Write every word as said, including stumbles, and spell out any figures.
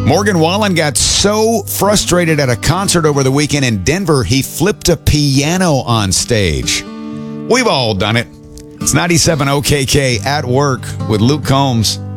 Morgan Wallen got so frustrated at a concert over the weekend in Denver, he flipped a piano on stage. We've all done it. It's ninety-seven O K K at work with Luke Combs.